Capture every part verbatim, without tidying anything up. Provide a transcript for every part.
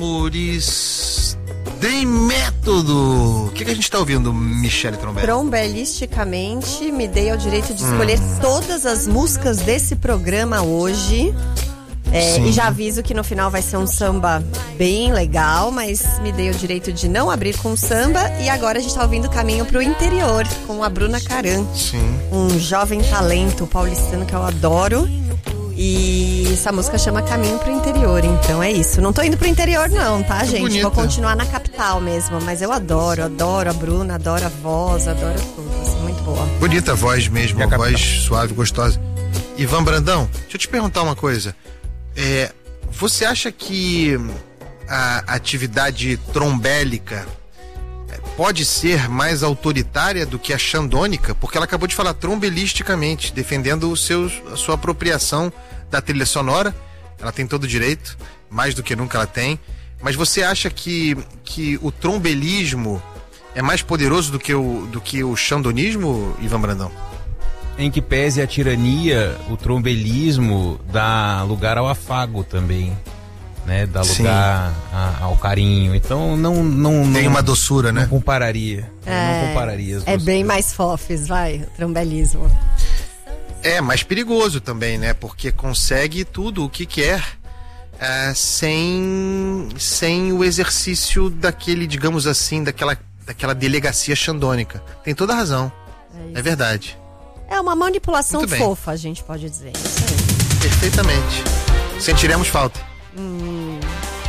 Amores de Método. O que, que a gente está ouvindo, Michele Trombelli? Trombelisticamente, me dei ao direito de escolher hum. todas as músicas desse programa hoje. É, e já aviso que no final vai ser um samba bem legal, mas me dei o direito de não abrir com samba. E agora a gente tá ouvindo Caminho pro Interior, com a Bruna Caran. Sim. Um jovem talento paulistano que eu adoro. E essa música chama Caminho pro Interior, então é isso. Não tô indo pro interior não, tá, gente? Bonita. Vou continuar na capital mesmo, mas eu adoro, adoro a Bruna, adoro a voz, adoro tudo, assim, muito boa. Bonita a voz mesmo, a voz suave, gostosa. Ivan Brandão, deixa eu te perguntar uma coisa. É, você acha que a atividade trombélica pode ser mais autoritária do que a xandônica? Porque ela acabou de falar trombelisticamente, defendendo o seu, a sua apropriação da trilha sonora. Ela tem todo o direito, mais do que nunca ela tem. Mas você acha que, que o trombelismo é mais poderoso do que o, do que o xandonismo, Ivan Brandão? Em que pese a tirania, o trombelismo dá lugar ao afago também, né? Dá lugar a, ao carinho. Então não, não, não tem uma doçura, não né? Compararia. É, não compararia. As é bem mais fofes, vai, o trombelismo. É mais perigoso também, né? Porque consegue tudo o que quer é, sem, sem o exercício daquele, digamos assim, daquela, daquela delegacia xandônica. Tem toda a razão. É, é verdade. É uma manipulação fofa, a gente pode dizer. Isso aí. Perfeitamente. Sentiremos falta. Hum.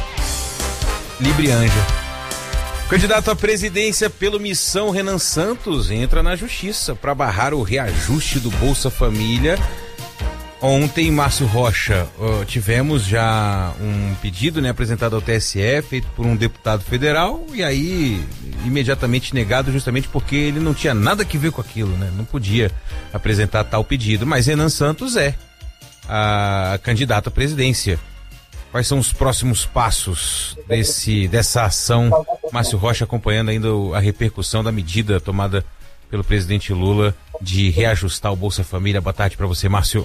Libre Anja. Candidato à presidência pelo Missão, Renan Santos entra na justiça para barrar o reajuste do Bolsa Família. Ontem, Márcio Rocha, uh, tivemos já um pedido, né, apresentado ao T S E, feito por um deputado federal, e aí imediatamente negado, justamente porque ele não tinha nada que ver com aquilo, né? Não podia apresentar tal pedido, mas Renan Santos é a candidata à presidência. Quais são os próximos passos desse, dessa ação? Márcio Rocha acompanhando ainda a repercussão da medida tomada pelo presidente Lula de reajustar o Bolsa Família. Boa tarde para você, Márcio.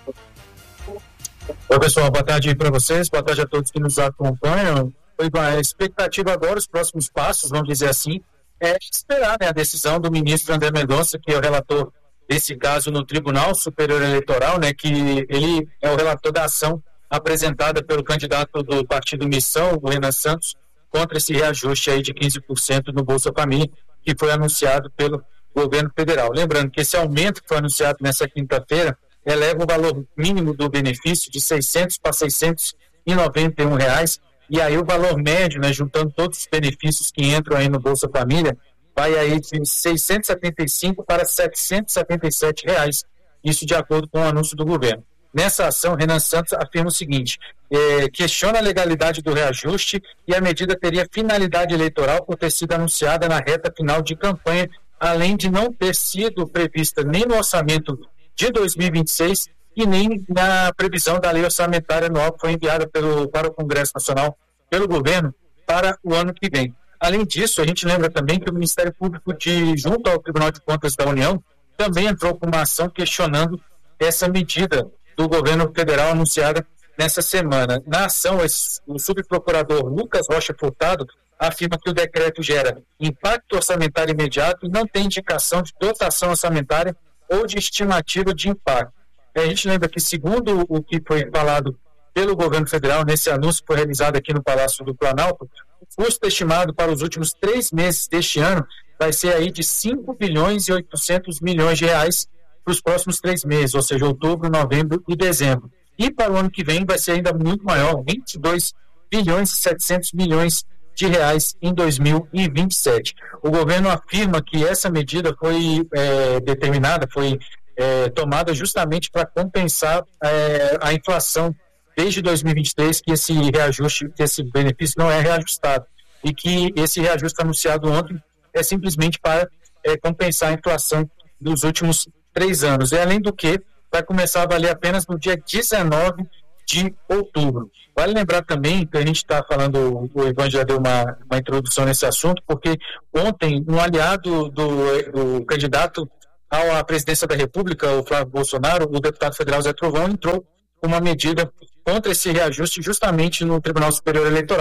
Oi, pessoal, boa tarde para vocês, boa tarde a todos que nos acompanham. A expectativa agora, os próximos passos, vamos dizer assim, é esperar, né, a decisão do ministro André Mendonça, que é o relator desse caso no Tribunal Superior Eleitoral, né, que ele é o relator da ação apresentada pelo candidato do Partido Missão, o Renan Santos, contra esse reajuste aí de quinze por cento no Bolsa Família, que foi anunciado pelo governo federal. Lembrando que esse aumento que foi anunciado nessa quinta-feira eleva o valor mínimo do benefício de seiscentos para seiscentos e noventa e um reais, e aí o valor médio, né, juntando todos os benefícios que entram aí no Bolsa Família, vai aí de seiscentos e setenta e cinco para setecentos e setenta e sete reais, isso de acordo com o anúncio do governo. Nessa ação, Renan Santos afirma o seguinte, é, questiona a legalidade do reajuste e a medida teria finalidade eleitoral por ter sido anunciada na reta final de campanha, além de não ter sido prevista nem no orçamento de dois mil e vinte e seis e nem na previsão da lei orçamentária anual que foi enviada pelo, para o Congresso Nacional pelo governo para o ano que vem. Além disso, a gente lembra também que o Ministério Público, de, junto ao Tribunal de Contas da União, também entrou com uma ação questionando essa medida do governo federal anunciada nessa semana. Na ação, o subprocurador Lucas Rocha Furtado afirma que o decreto gera impacto orçamentário imediato e não tem indicação de dotação orçamentária ou de estimativa de impacto. A gente lembra que, segundo o que foi falado pelo governo federal nesse anúncio que foi realizado aqui no Palácio do Planalto, o custo estimado para os últimos três meses deste ano vai ser aí de cinco bilhões e oitocentos milhões de reais para os próximos três meses, ou seja, outubro, novembro e dezembro. E para o ano que vem vai ser ainda muito maior, vinte e dois bilhões e setecentos milhões de reais em dois mil e vinte e sete. O governo afirma que essa medida foi é, determinada, foi é, tomada justamente para compensar é, a inflação desde dois mil e vinte e três, que esse reajuste, que esse benefício não é reajustado e que esse reajuste anunciado ontem é simplesmente para é, compensar a inflação dos últimos três anos. E além do que, vai começar a valer apenas no dia dezenove de outubro. Vale lembrar também que a gente está falando, o Ivan já deu uma, uma introdução nesse assunto, porque ontem um aliado do, do candidato à presidência da República, o Flávio Bolsonaro, o deputado federal Zé Trovão, entrou com uma medida contra esse reajuste justamente no Tribunal Superior Eleitoral,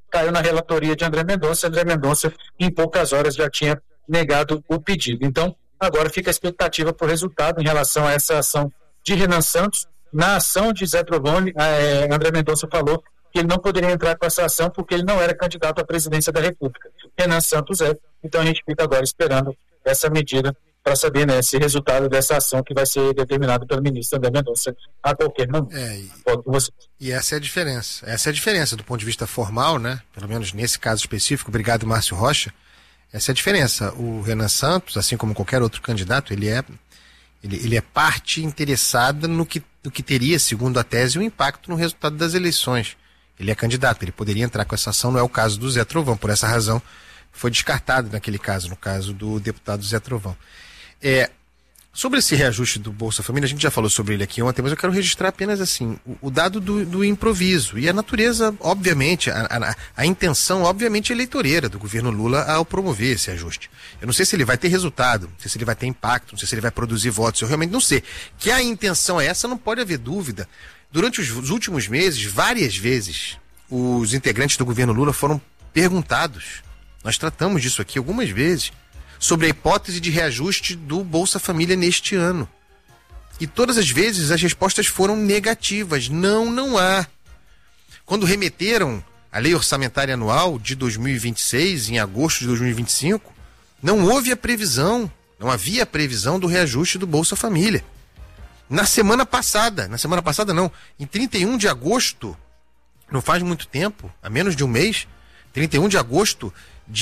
caiu na relatoria de André Mendonça. André Mendonça, em poucas horas, já tinha negado o pedido. Então, agora fica a expectativa por resultado em relação a essa ação de Renan Santos. Na ação de Zé Trovoni, eh, André Mendonça falou que ele não poderia entrar com essa ação porque ele não era candidato à presidência da República. Renan Santos é. Então a gente fica agora esperando essa medida para saber, né, esse resultado dessa ação que vai ser determinado pelo ministro André Mendonça a qualquer momento. É, e, e essa é a diferença. Essa é a diferença do ponto de vista formal, né? Pelo menos nesse caso específico. Obrigado, Márcio Rocha. Essa é a diferença. O Renan Santos, assim como qualquer outro candidato, ele é, ele, ele é parte interessada no que, no que teria, segundo a tese, um impacto no resultado das eleições. Ele é candidato, ele poderia entrar com essa ação, não é o caso do Zé Trovão. Por essa razão, foi descartado naquele caso, no caso do deputado Zé Trovão. É, sobre esse reajuste do Bolsa Família, a gente já falou sobre ele aqui ontem, mas eu quero registrar apenas assim, o, o dado do, do improviso. E a natureza, obviamente, a, a, a intenção, obviamente, eleitoreira do governo Lula ao promover esse ajuste. Eu não sei se ele vai ter resultado, não sei se ele vai ter impacto, não sei se ele vai produzir votos, eu realmente não sei. Que a intenção é essa, não pode haver dúvida. Durante os, os últimos meses, várias vezes, os integrantes do governo Lula foram perguntados, nós tratamos disso aqui algumas vezes, sobre a hipótese de reajuste do Bolsa Família neste ano. E todas as vezes as respostas foram negativas. Não, não há. Quando remeteram a Lei Orçamentária Anual de dois mil e vinte e seis, em agosto de dois mil e vinte e cinco, não houve a previsão, não havia a previsão do reajuste do Bolsa Família. Na semana passada, na semana passada não, em trinta e um de agosto, não faz muito tempo, há menos de um mês, trinta e um de agosto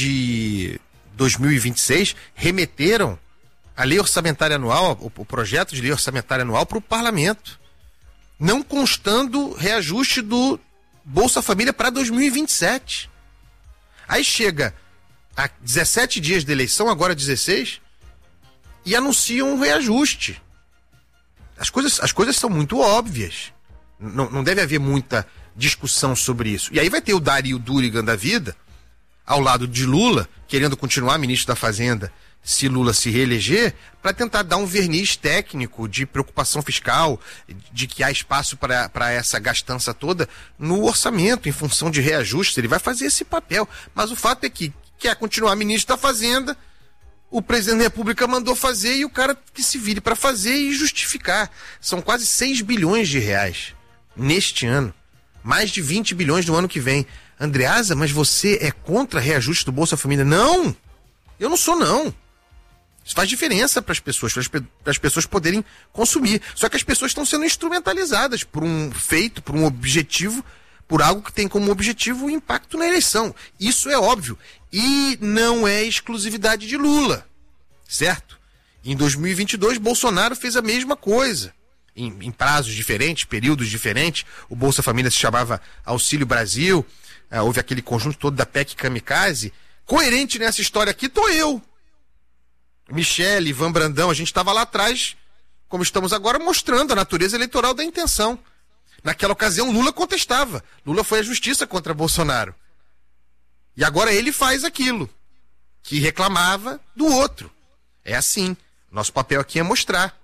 de dois mil e vinte e seis, remeteram a Lei Orçamentária Anual, o, o projeto de Lei Orçamentária Anual para o Parlamento, não constando reajuste do Bolsa Família para dois mil e vinte e sete. Aí chega a dezessete dias de eleição, agora dezesseis, e anunciam um reajuste. As coisas, as coisas são muito óbvias. Não, não deve haver muita discussão sobre isso. E aí vai ter o Dario Durigan da vida, ao lado de Lula, querendo continuar ministro da Fazenda, se Lula se reeleger, para tentar dar um verniz técnico de preocupação fiscal, de que há espaço para essa gastança toda no orçamento, em função de reajustes. Ele vai fazer esse papel. Mas o fato é que quer continuar ministro da Fazenda, o presidente da República mandou fazer e o cara que se vire para fazer e justificar. São quase seis bilhões de reais neste ano. Mais de vinte bilhões no ano que vem. Andreasa, mas você é contra reajuste do Bolsa Família? Não! Eu não sou, não. Isso faz diferença para as pessoas, para as pessoas poderem consumir. Só que as pessoas estão sendo instrumentalizadas por um feito, por um objetivo, por algo que tem como objetivo o impacto na eleição. Isso é óbvio. E não é exclusividade de Lula, certo? Em dois mil e vinte e dois, Bolsonaro fez a mesma coisa. Em, em prazos diferentes, períodos diferentes. O Bolsa Família se chamava Auxílio Brasil. Uh, houve aquele conjunto todo da P E C Kamikaze. Coerente nessa história aqui tô eu. Michele, Ivan Brandão, a gente estava lá atrás, como estamos agora, mostrando a natureza eleitoral da intenção. Naquela ocasião, Lula contestava. Lula foi à justiça contra Bolsonaro. E agora ele faz aquilo que reclamava do outro. É assim. Nosso papel aqui é mostrar.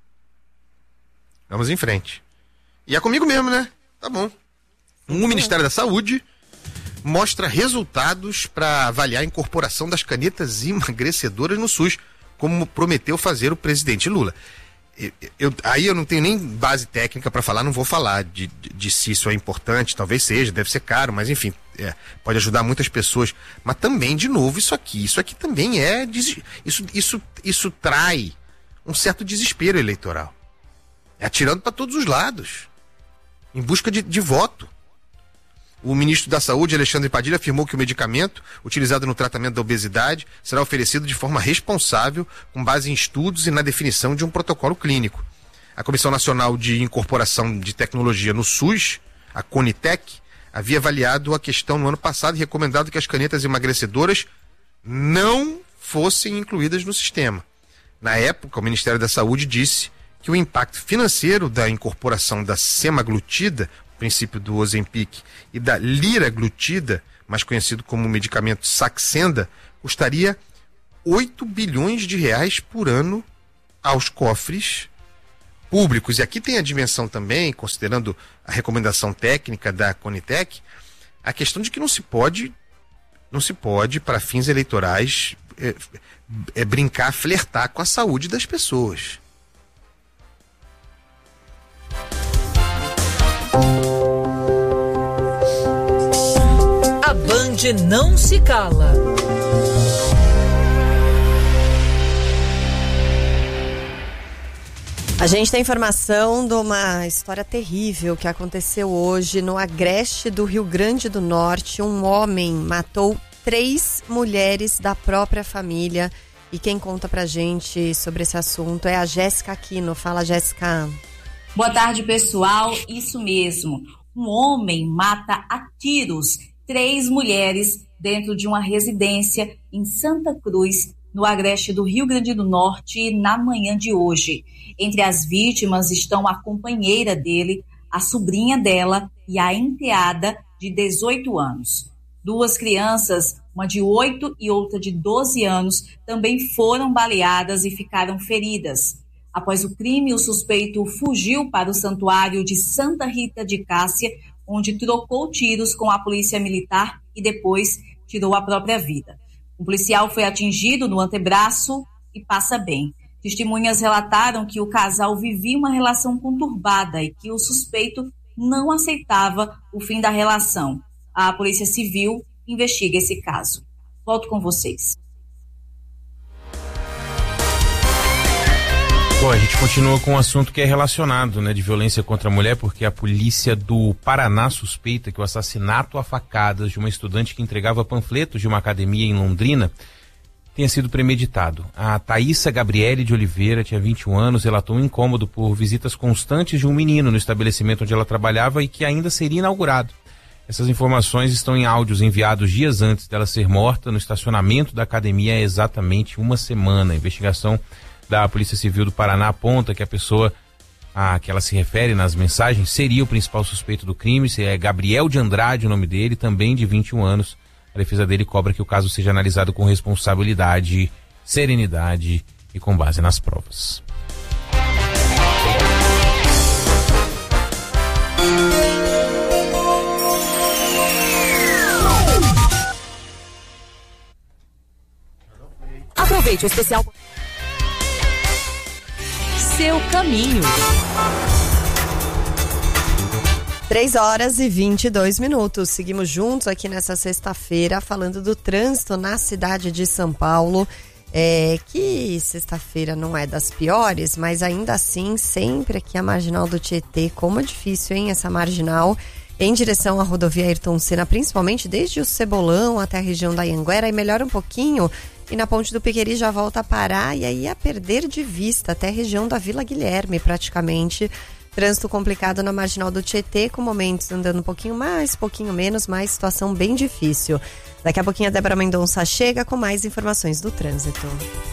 Vamos em frente. E é comigo mesmo, né? Tá bom. O Ministério da Saúde mostra resultados para avaliar a incorporação das canetas emagrecedoras no SUS, como prometeu fazer o presidente Lula. Eu, eu, aí eu não tenho nem base técnica para falar, não vou falar de, de, de se isso é importante, talvez seja, deve ser caro, mas enfim, é, pode ajudar muitas pessoas. Mas também, de novo, isso aqui, isso aqui também é, isso, isso, isso trai um certo desespero eleitoral. É atirando para todos os lados, em busca de, de voto. O ministro da Saúde, Alexandre Padilha, afirmou que o medicamento utilizado no tratamento da obesidade será oferecido de forma responsável, com base em estudos e na definição de um protocolo clínico. A Comissão Nacional de Incorporação de Tecnologia no SUS, a CONITEC, havia avaliado a questão no ano passado e recomendado que as canetas emagrecedoras não fossem incluídas no sistema. Na época, o Ministério da Saúde disse que o impacto financeiro da incorporação da semaglutida, princípio do Ozempic, e da liraglutida, mais conhecido como medicamento Saxenda, custaria oito bilhões de reais por ano aos cofres públicos. E aqui tem a dimensão também, considerando a recomendação técnica da Conitec, a questão de que não se pode, não se pode, para fins eleitorais, é, é brincar, flertar com a saúde das pessoas. A Band não se cala. A gente tem informação de uma história terrível que aconteceu hoje no agreste do Rio Grande do Norte. Um homem matou três mulheres da própria família. E quem conta pra gente sobre esse assunto é a Jéssica Aquino. Fala, Jéssica. Boa tarde, pessoal. Isso mesmo. Um homem mata a tiros três mulheres dentro de uma residência em Santa Cruz, no agreste do Rio Grande do Norte, na manhã de hoje. Entre as vítimas estão a companheira dele, a sobrinha dela e a enteada de dezoito anos. Duas crianças, uma de oito e outra de doze anos, também foram baleadas e ficaram feridas. Após o crime, o suspeito fugiu para o santuário de Santa Rita de Cássia, onde trocou tiros com a polícia militar e depois tirou a própria vida. Um policial foi atingido no antebraço e passa bem. Testemunhas relataram que o casal vivia uma relação conturbada e que o suspeito não aceitava o fim da relação. A Polícia Civil investiga esse caso. Volto com vocês. Bom, a gente continua com um assunto que é relacionado, né, de violência contra a mulher, porque a polícia do Paraná suspeita que o assassinato a facadas de uma estudante que entregava panfletos de uma academia em Londrina tenha sido premeditado. A Thaísa Gabriele de Oliveira tinha vinte e um anos, relatou um incômodo por visitas constantes de um menino no estabelecimento onde ela trabalhava e que ainda seria inaugurado. Essas informações estão em áudios enviados dias antes dela ser morta no estacionamento da academia há exatamente uma semana. A investigação da Polícia Civil do Paraná aponta que a pessoa a que ela se refere nas mensagens seria o principal suspeito do crime. É Gabriel de Andrade o nome dele, também de vinte e um anos. A defesa dele cobra que o caso seja analisado com responsabilidade, serenidade e com base nas provas. Aproveite o especial Seu Caminho. três horas e vinte e dois minutos. Seguimos juntos aqui nessa sexta-feira falando do trânsito na cidade de São Paulo. É, que sexta-feira não é das piores, mas ainda assim, sempre aqui a marginal do Tietê. Como é difícil, hein, essa marginal em direção à rodovia Ayrton Senna, principalmente desde o Cebolão até a região da Anhanguera, e melhora um pouquinho. E na Ponte do Piqueri já volta a parar e aí a perder de vista até a região da Vila Guilherme, praticamente. Trânsito complicado na marginal do Tietê, com momentos andando um pouquinho mais, pouquinho menos, mas situação bem difícil. Daqui a pouquinho a Débora Mendonça chega com mais informações do trânsito.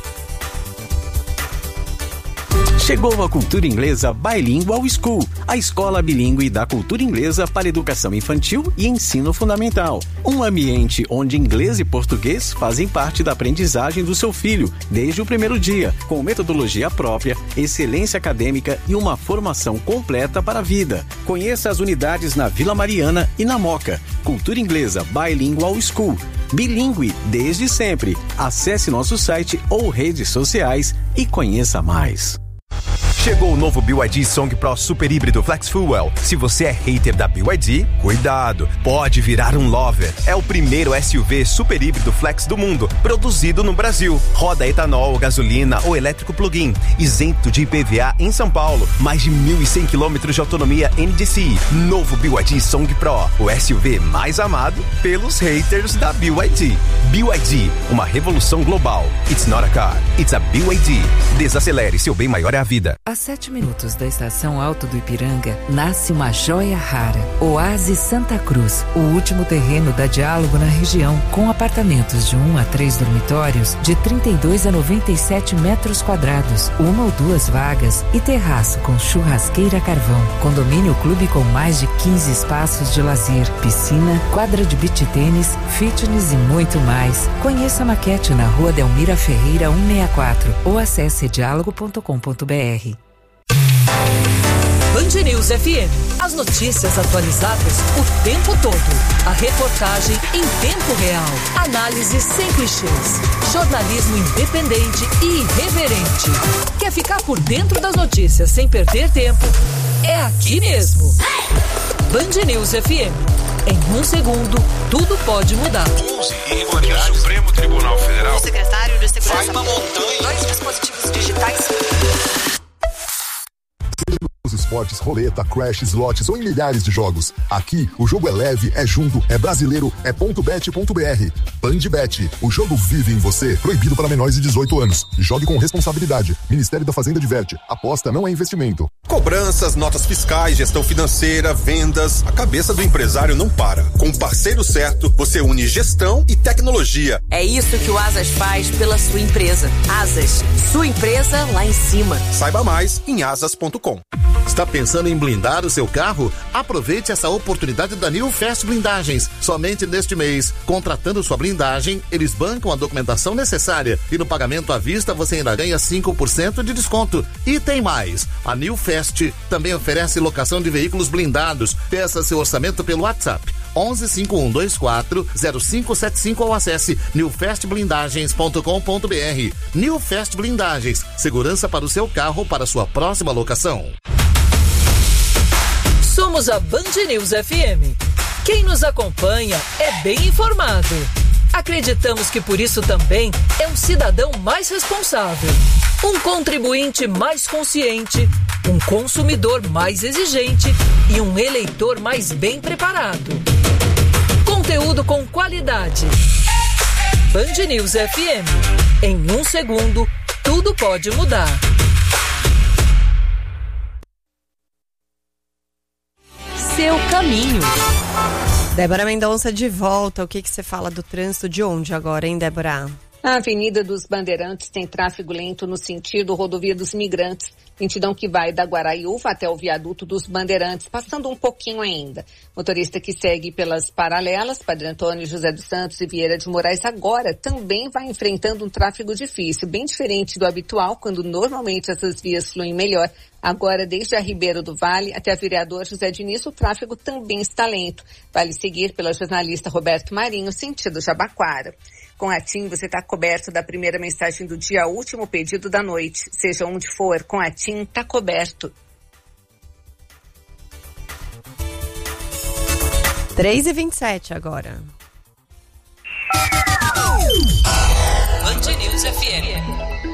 Chegou a Cultura Inglesa Bilingual School, a escola bilíngue da cultura inglesa para educação infantil e ensino fundamental. Um ambiente onde inglês e português fazem parte da aprendizagem do seu filho desde o primeiro dia, com metodologia própria, excelência acadêmica e uma formação completa para a vida. Conheça as unidades na Vila Mariana e na Moca. Cultura Inglesa Bilingual School. Bilíngue desde sempre. Acesse nosso site ou redes sociais e conheça mais. Chegou o novo B Y D Song Pro Super Híbrido Flex Fuel. Se você é hater da B Y D, cuidado, pode virar um lover. É o primeiro S U V super híbrido flex do mundo, produzido no Brasil. Roda etanol, gasolina ou elétrico plug-in, isento de I P V A em São Paulo. Mais de mil e cem quilômetros de autonomia N D C I. Novo B Y D Song Pro, o S U V mais amado pelos haters da B Y D. B Y D, uma revolução global. It's not a car, it's a B Y D. Desacelere, seu bem maior é a vida. A sete minutos da estação Alto do Ipiranga, nasce uma joia rara, Oásis Santa Cruz, o último terreno da Diálogo na região, com apartamentos de um a três dormitórios de trinta e dois a noventa e sete metros quadrados, uma ou duas vagas e terraço com churrasqueira carvão. Condomínio clube com mais de quinze espaços de lazer, piscina, quadra de beach tênis, fitness e muito mais. Conheça a maquete na Rua Delmira Ferreira cento e sessenta e quatro ou acesse diálogo ponto com ponto br. Band Band News F M. As notícias atualizadas o tempo todo. A reportagem em tempo real. Análise sem clichês. Jornalismo independente e irreverente. Quer ficar por dentro das notícias sem perder tempo? É aqui mesmo. Band News F M. Em um segundo, tudo pode mudar. onze irregularidades. O Supremo Tribunal Federal. O secretário de Segurança. Vai uma montanha. Dois dispositivos digitais. Os esportes, roleta, crash, slots ou em milhares de jogos. Aqui, o jogo é leve, é junto, é brasileiro, é ponto bet ponto b r. Bandbet, o jogo vive em você. Proibido para menores de dezoito anos. Jogue com responsabilidade. Ministério da Fazenda diverte. Aposta não é investimento. Cobranças, notas fiscais, gestão financeira, vendas. A cabeça do empresário não para. Com o parceiro certo, você une gestão e tecnologia. É isso que o Asas faz pela sua empresa. Asas, sua empresa lá em cima. Saiba mais em asas ponto com. Está pensando em blindar o seu carro? Aproveite essa oportunidade da New Fast Blindagens. Somente neste mês, contratando sua blindagem, eles bancam a documentação necessária e no pagamento à vista você ainda ganha cinco por cento de desconto. E tem mais, a New Fast também oferece locação de veículos blindados. Peça seu orçamento pelo WhatsApp onze cinco um dois quatro zero cinco sete cinco ou acesse new fast blindagens ponto com ponto b r. New Fast Blindagens, segurança para o seu carro para sua próxima locação. Somos a Band News F M. Quem nos acompanha é bem informado. Acreditamos que por isso também é um cidadão mais responsável, um contribuinte mais consciente, um consumidor mais exigente e um eleitor mais bem preparado. Conteúdo com qualidade. Band News F M. Em um segundo, tudo pode mudar. Seu caminho. Débora Mendonça de volta. O que que você fala do trânsito de onde agora, hein, Débora? A Avenida dos Bandeirantes tem tráfego lento no sentido Rodovia dos Imigrantes, lentidão que vai da Guaraiúva até o viaduto dos Bandeirantes, passando um pouquinho ainda. Motorista que segue pelas paralelas, Padre Antônio, José dos Santos e Vieira de Moraes, agora também vai enfrentando um tráfego difícil, bem diferente do habitual, quando normalmente essas vias fluem melhor. Agora, desde a Ribeiro do Vale até a Vereador José Diniz, o tráfego também está lento. Vale seguir pela jornalista Roberto Marinho, sentido Jabaquara. Com a TIM, você está coberto da primeira mensagem do dia, último pedido da noite. Seja onde for, com a TIM, está coberto. três e vinte e sete agora. Band News F M.